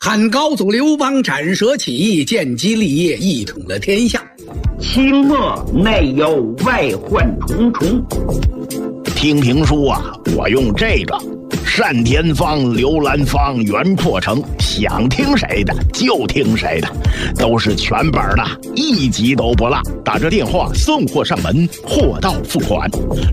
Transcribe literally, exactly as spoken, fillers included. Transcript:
汉高祖刘邦斩蛇起义，建基立业，一统了天下。 清末内忧外患重重。 听评书啊，我用这个单田芳、刘兰芳、袁阔成，想听谁的就听谁的，都是全本的，一集都不落。打着电话送货上门，货到付款。